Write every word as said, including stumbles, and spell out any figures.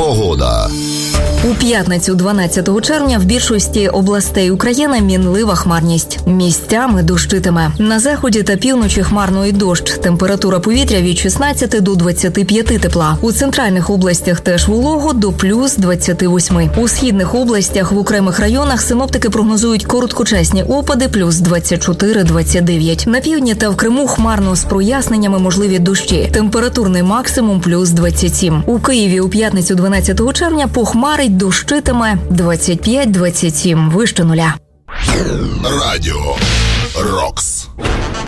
Погода. У п'ятницю дванадцятого червня в більшості областей України мінлива хмарність. Місцями дощитиме. На заході та півночі хмарно і дощ. Температура повітря від шістнадцяти до двадцяти п'яти тепла. У центральних областях теж волого до плюс двадцяти восьми. У східних областях в окремих районах синоптики прогнозують короткочасні опади плюс двадцять чотири - двадцять дев'ять. На півдні та в Криму хмарно з проясненнями можливі дощі. Температурний максимум плюс двадцять сім. У Києві у п'ятницю дванадцятого червня похмарить, дощитиме двадцять п'ять - двадцять сім, вище нуля. Радіо Рокс.